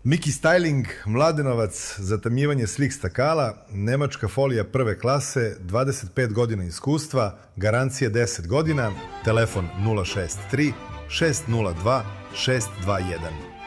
Miki Styling, Mladenovac, zatamljivanje slik stakala, nemačka folija prve klase, 25 godina iskustva, garancija 10 godina, telefon 063 602 621.